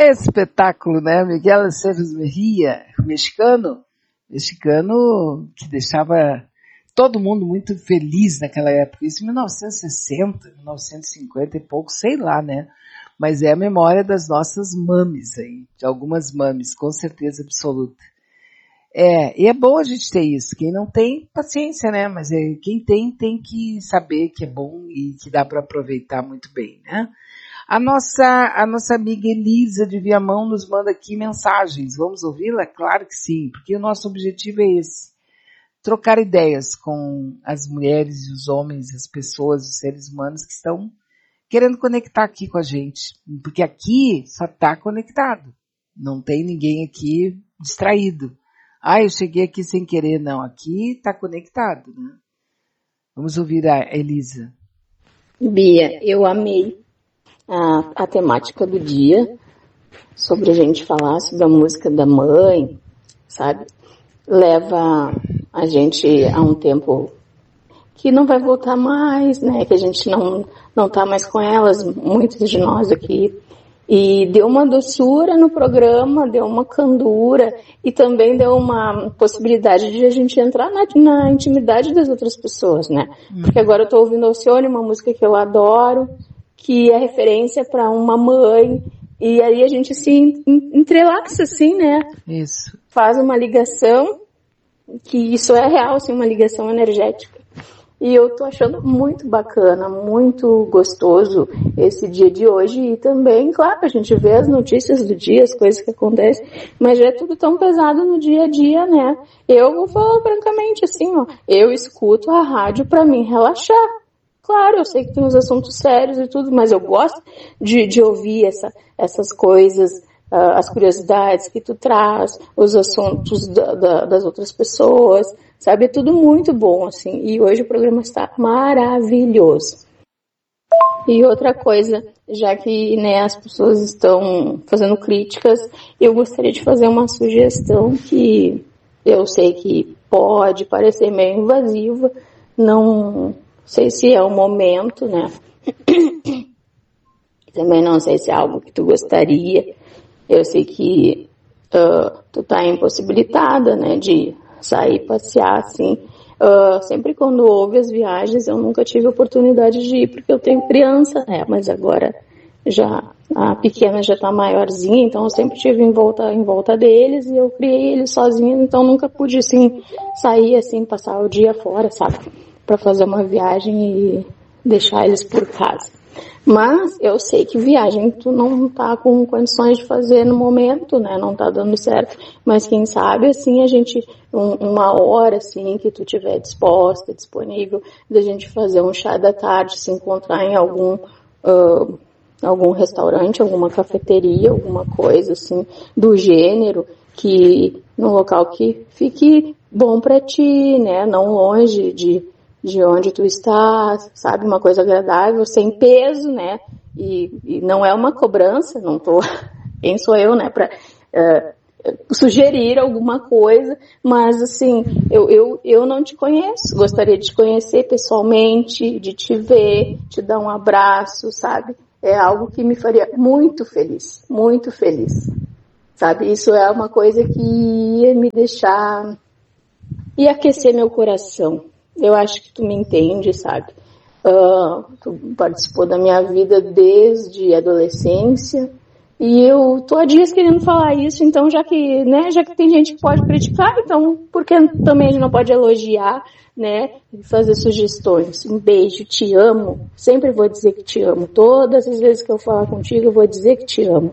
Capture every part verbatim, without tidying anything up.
espetáculo, né? Miguel Aceves Mejia, mexicano, mexicano que deixava todo mundo muito feliz naquela época. Isso em mil novecentos e sessenta, mil novecentos e cinquenta e pouco, sei lá, né? Mas é a memória das nossas mames aí, de algumas mames, com certeza absoluta. É, e é bom a gente ter isso. Quem não tem, paciência, né? Mas é, quem tem, tem que saber que é bom e que dá para aproveitar muito bem, né? A nossa, a nossa amiga Elisa de Viamão nos manda aqui mensagens. Vamos ouvi-la? Claro que sim, porque o nosso objetivo é esse. Trocar ideias com as mulheres e os homens, as pessoas, os seres humanos que estão querendo conectar aqui com a gente. Porque aqui só está conectado. Não tem ninguém aqui distraído. Ah, eu cheguei aqui sem querer. Não, aqui está conectado, né? Vamos ouvir a Elisa. Bia, eu amei a, a temática do dia, sobre a gente falar sobre a música da mãe, sabe? Leva a gente a um tempo que não vai voltar mais, né? Que a gente não, não tá mais com elas, muitos de nós aqui. E deu uma doçura no programa, deu uma candura e também deu uma possibilidade de a gente entrar na, na intimidade das outras pessoas, né? Porque agora eu tô ouvindo Alcione, uma música que eu adoro, que é referência para uma mãe, e aí a gente se entrelaça assim, né? Isso. Faz uma ligação, que isso é real, assim, uma ligação energética. E eu tô achando muito bacana, muito gostoso esse dia de hoje. E também, claro, a gente vê as notícias do dia, as coisas que acontecem, mas já é tudo tão pesado no dia a dia, né? Eu vou falar francamente assim, ó, eu escuto a rádio pra mim relaxar. Claro, eu sei que tem uns assuntos sérios e tudo, mas eu gosto de, de ouvir essa, essas coisas, uh, as curiosidades que tu traz, os assuntos da, da, das outras pessoas, sabe? É tudo muito bom, assim. E hoje o programa está maravilhoso. E outra coisa, já que, né, as pessoas estão fazendo críticas, eu gostaria de fazer uma sugestão que eu sei que pode parecer meio invasiva, não sei se é o momento, né? Também não sei se é algo que tu gostaria. Eu sei que uh, tu tá impossibilitada, né, de sair passear, assim. Uh, sempre quando houve as viagens, eu nunca tive oportunidade de ir, porque eu tenho criança, né, mas agora já, a pequena já tá maiorzinha, então eu sempre tive em volta, em volta deles, e eu criei eles sozinha, então nunca pude, assim, sair, assim, passar o dia fora, sabe, pra fazer uma viagem e deixar eles por casa. Mas eu sei que viagem tu não tá com condições de fazer no momento, né? Não tá dando certo. Mas quem sabe, assim, a gente, um, uma hora, assim, que tu tiver disposta, disponível, da gente fazer um chá da tarde, se encontrar em algum, uh, algum restaurante, alguma cafeteria, alguma coisa, assim, do gênero, que, num local que fique bom pra ti, né? Não longe de de onde tu estás, sabe, uma coisa agradável, sem peso, né, e, e não é uma cobrança, não tô, quem sou eu, né, pra uh, sugerir alguma coisa, mas assim, eu, eu, eu não te conheço, gostaria de te conhecer pessoalmente, de te ver, te dar um abraço, sabe, é algo que me faria muito feliz, muito feliz, sabe, isso é uma coisa que ia me deixar, ia aquecer meu coração. Eu acho que tu me entende, sabe? Uh, tu participou da minha vida desde a adolescência e eu tô há dias querendo falar isso, então já que, né, já que tem gente que pode criticar, então por que também a gente não pode elogiar, né, e fazer sugestões? Um beijo, te amo, sempre vou dizer que te amo, todas as vezes que eu falar contigo eu vou dizer que te amo.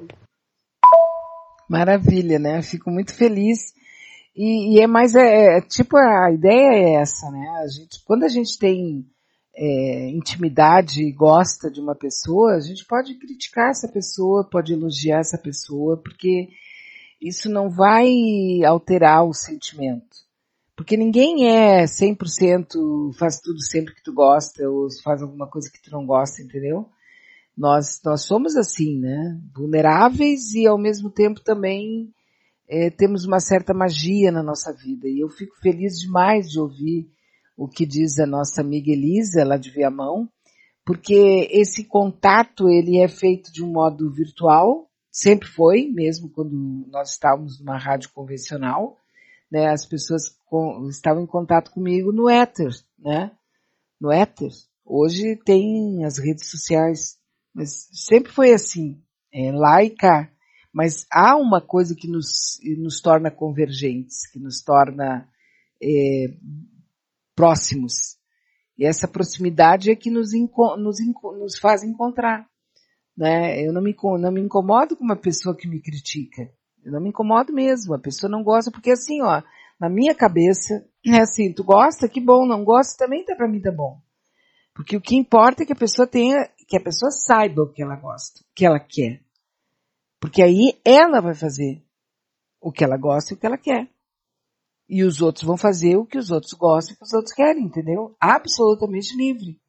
Maravilha, né? Fico muito feliz. E, e é mais, é, é, tipo, a ideia é essa, né? A gente, quando a gente tem é, intimidade e gosta de uma pessoa, a gente pode criticar essa pessoa, pode elogiar essa pessoa, porque isso não vai alterar o sentimento. Porque ninguém é cem por cento, faz tudo sempre que tu gosta, ou faz alguma coisa que tu não gosta, entendeu? Nós, nós somos assim, né? Vulneráveis e ao mesmo tempo também É, temos uma certa magia na nossa vida e eu fico feliz demais de ouvir o que diz a nossa amiga Elisa, lá de Viamão, porque esse contato ele é feito de um modo virtual, sempre foi, mesmo quando nós estávamos numa rádio convencional, né, as pessoas com, estavam em contato comigo no éter, né, no éter. Hoje tem as redes sociais, mas sempre foi assim, é, lá e cá. Mas há uma coisa que nos, nos torna convergentes, que nos torna é, próximos. E essa proximidade é que nos, nos, nos faz encontrar. Né? Eu não me, não me incomodo com uma pessoa que me critica. Eu não me incomodo mesmo. A pessoa não gosta, porque assim, ó, na minha cabeça, é assim, tu gosta, que bom, não gosta, também tá pra mim tá bom. Porque o que importa é que a pessoa tenha, que a pessoa saiba o que ela gosta, o que ela quer. Porque aí ela vai fazer o que ela gosta e o que ela quer. E os outros vão fazer o que os outros gostam e o que os outros querem, entendeu? Absolutamente livre.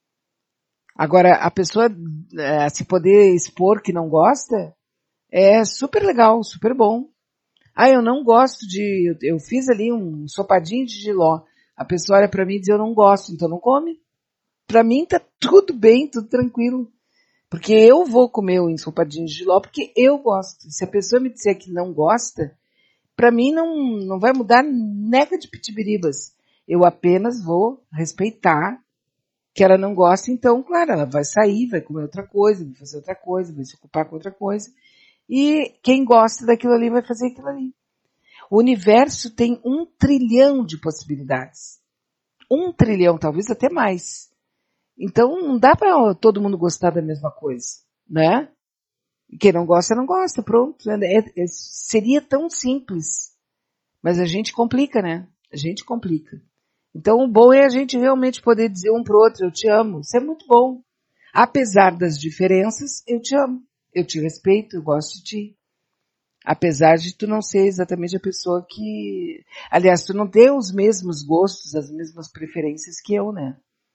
Agora, a pessoa é, se poder expor que não gosta, é super legal, super bom. Ah, eu não gosto de... Eu, eu fiz ali um sopadinho de jiló. A pessoa olha pra mim e diz, eu não gosto, então não come. Pra mim tá tudo bem, tudo tranquilo. Porque eu vou comer o ensopadinho de jiló porque eu gosto. Se a pessoa me disser que não gosta, pra mim não, não vai mudar nega de pitibiribas. Eu apenas vou respeitar que ela não gosta, então, claro, ela vai sair, vai comer outra coisa, vai fazer outra coisa, vai se ocupar com outra coisa. E quem gosta daquilo ali vai fazer aquilo ali. O universo tem um trilhão de possibilidades. Um trilhão, talvez até mais. Então, não dá para todo mundo gostar da mesma coisa, né? Quem não gosta, não gosta, pronto. É, é, seria tão simples. Mas a gente complica, né? A gente complica. Então, o bom é a gente realmente poder dizer um pro outro, eu te amo. Isso é muito bom. Apesar das diferenças, eu te amo. Eu te respeito, eu gosto de ti. Apesar de tu não ser exatamente a pessoa que... Aliás, tu não tem os mesmos gostos, as mesmas preferências que eu, né?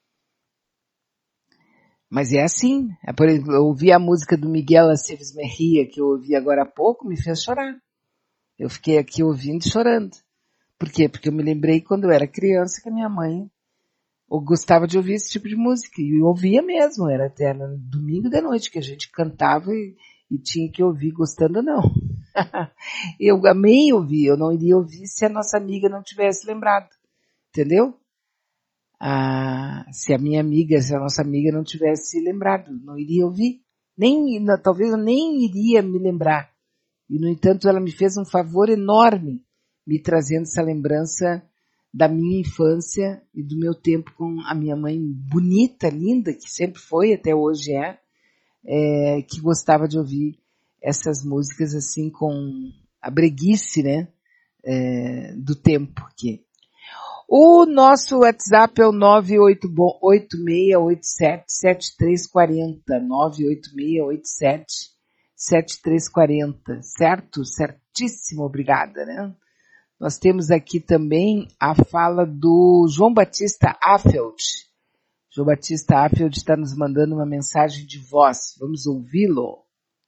Mas é assim. É, por exemplo, eu ouvi a música do Miguel Aceves Merria, que eu ouvi agora há pouco, me fez chorar. Eu fiquei aqui ouvindo e chorando. Por quê? Porque eu me lembrei quando eu era criança que a minha mãe gostava de ouvir esse tipo de música. E eu ouvia mesmo, era até no domingo de noite que a gente cantava e, e tinha que ouvir gostando ou não. Eu amei ouvir, eu não iria ouvir se a nossa amiga não tivesse lembrado. Entendeu? Ah, se a minha amiga, se a nossa amiga não tivesse lembrado, não iria ouvir. Nem, talvez eu nem iria me lembrar. E no entanto ela me fez um favor enorme, me trazendo essa lembrança da minha infância e do meu tempo com a minha mãe bonita, linda, que sempre foi, até hoje é, é que gostava de ouvir essas músicas assim com a breguice, né, é, do tempo. Aqui. O nosso WhatsApp é o nove oito seis oito sete sete três quatro zero, nove oito seis oito sete sete três quatro zero, certo? Certíssimo, obrigada, né? Nós temos aqui também a fala do João Batista Affeld. João Batista Affeld está nos mandando uma mensagem de voz. Vamos ouvi-lo.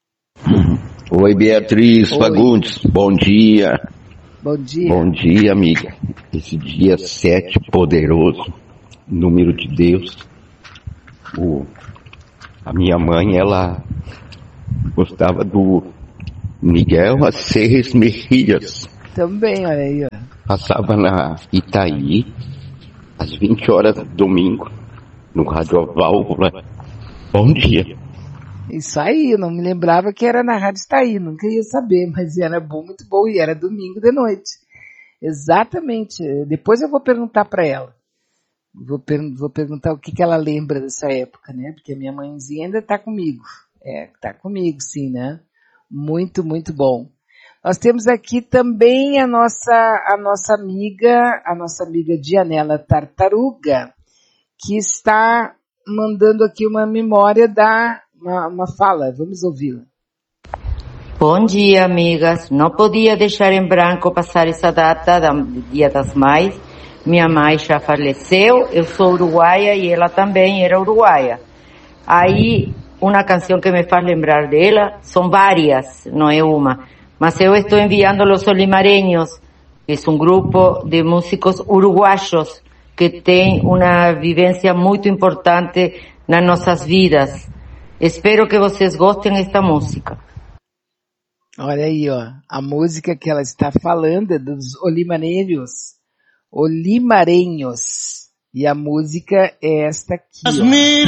Oi, Beatriz Oi. Fagundes. Bom dia. Bom dia. Bom dia, amiga. Esse dia sete, poderoso, número de Deus. O, a minha mãe, ela gostava do Miguel Aceves Merrias. Também, olha aí, ó. Passava na Itaí, às vinte horas do domingo, no Rádio Válvula. Bom dia. Isso aí, eu não me lembrava que era na Rádio Itaí, nunca ia saber, mas era bom, muito bom, e era domingo de noite. Exatamente. Depois eu vou perguntar para ela. Vou, per vou perguntar o que, que ela lembra dessa época, né? Porque a minha mãezinha ainda tá comigo. É, tá comigo, sim, né? Muito, muito bom. Nós temos aqui também a nossa, a nossa amiga, a nossa amiga Dianela Tartaruga, que está mandando aqui uma memória da, uma, uma fala. Vamos ouvi-la. Bom dia, amigas. Não podia deixar em branco passar essa data do Dia das Mães. Minha mãe já faleceu, eu sou uruguaia e ela também era uruguaia. Aí, uma canção que me faz lembrar dela, são várias, não é uma. Mas eu estou enviando Los Olimareños, que é um grupo de músicos uruguaios que tem uma vivência muito importante nas nossas vidas. Espero que vocês gostem desta música. Olha aí, ó. A música que ela está falando é dos Olimarenhos. Olimarenhos. E a música é esta aqui, ó.